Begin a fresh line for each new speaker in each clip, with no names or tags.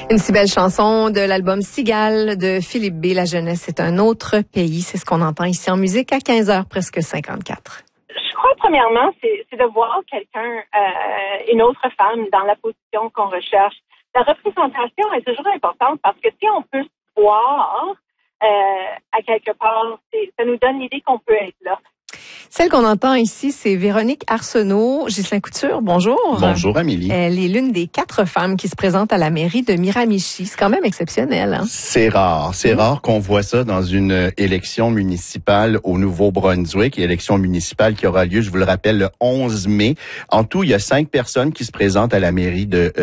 Une si belle chanson de l'album Cigale de Philippe B. La jeunesse est un autre pays. C'est ce qu'on entend ici en musique à 15h presque 54.
Je crois, premièrement, c'est de voir quelqu'un, une autre femme dans la position qu'on recherche. La représentation est toujours importante parce que si on peut se voir à quelque part, ça nous donne l'idée qu'on peut être là.
Celle qu'on entend ici, c'est Véronique Arsenault. Ghislain Couture, bonjour.
Bonjour, Amélie.
Elle est l'une des 4 femmes qui se présentent à la mairie de Miramichi. C'est quand même exceptionnel, hein?
C'est rare. C'est rare qu'on voit ça dans une élection municipale au Nouveau-Brunswick. Élection municipale qui aura lieu, je vous le rappelle, le 11 mai. En tout, il y a 5 personnes qui se présentent à la mairie de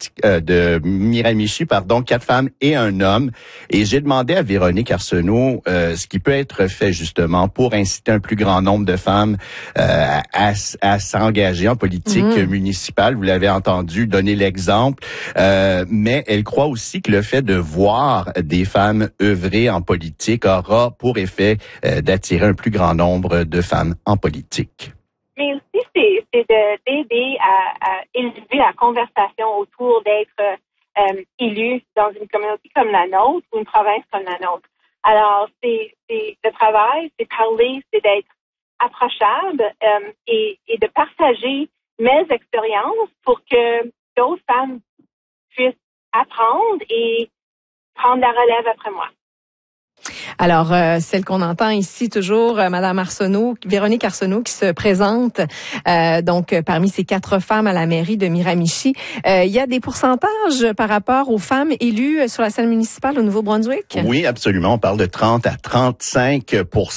Miramichi, 4 femmes et un homme. Et j'ai demandé à Véronique Arsenault ce qui peut être fait justement pour inciter un plus grand nombre de femmes à s'engager en politique municipale. Vous l'avez entendu donner l'exemple, mais elle croit aussi que le fait de voir des femmes œuvrer en politique aura pour effet d'attirer un plus grand nombre de femmes en politique.
Mais aussi, c'est d'aider à élever la conversation autour d'être élu dans une communauté comme la nôtre ou une province comme la nôtre. Alors, c'est le travail, c'est parler, c'est d'être approchable et de partager mes expériences pour que d'autres femmes puissent apprendre et prendre la relève après moi.
Alors, celle qu'on entend ici toujours, Madame Arsenault, Véronique Arsenault, qui se présente donc parmi ces 4 femmes à la mairie de Miramichi. Il y a des pourcentages par rapport aux femmes élues sur la scène municipale au Nouveau-Brunswick?
Oui, absolument. On parle de 30 à 35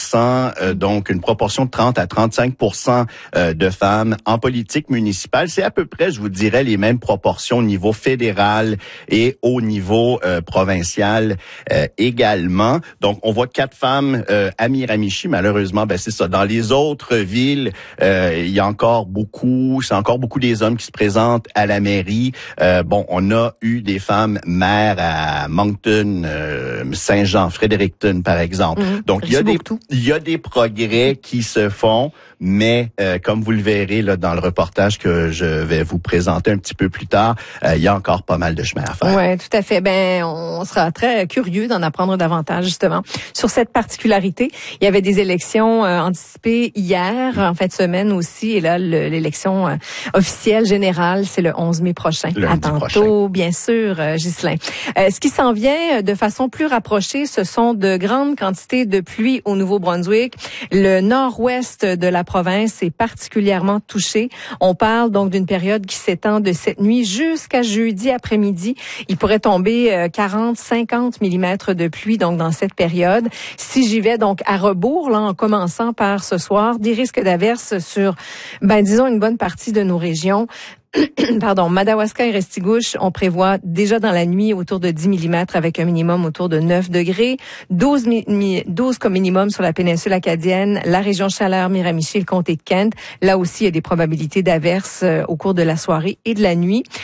donc une proportion de 30 à 35 de femmes en politique municipale. C'est à peu près, je vous dirais, les mêmes proportions au niveau fédéral et au niveau provincial également. Donc, on voit 4 femmes à Miramichi. Malheureusement, c'est ça. Dans les autres villes, il y a encore c'est encore beaucoup des hommes qui se présentent à la mairie. On a eu des femmes maires à Moncton, Saint-Jean, Fredericton, par exemple. Donc, il y a des progrès qui se font, mais comme vous le verrez là dans le reportage que je vais vous présenter un petit peu plus tard, il y a encore pas mal de chemin à faire.
Oui, tout à fait. On sera très curieux d'en apprendre davantage, justement, sur cette particularité. Il y avait des élections anticipées hier, en fin de semaine aussi, et là, l'élection officielle générale, c'est le 11 mai prochain. À tantôt, bien sûr, Ghislain. Ce qui s'en vient de façon plus rapprochée, ce sont de grandes quantités de pluie au Nouveau-Brunswick. Le nord-ouest de la province est particulièrement touché. On parle donc d'une période qui s'étend de cette nuit jusqu'à jeudi après-midi. Il pourrait tomber 40-50 mm de pluie donc dans cette période. Si j'y vais donc à rebours, là, en commençant par ce soir, des risques d'averses sur, disons, une bonne partie de nos régions. Pardon, Madawaska et Restigouche, on prévoit déjà dans la nuit autour de 10 mm avec un minimum autour de 9 degrés. 12 comme minimum sur la péninsule acadienne, la région Chaleur, Miramichi, le comté de Kent. Là aussi, il y a des probabilités d'averses au cours de la soirée et de la nuit.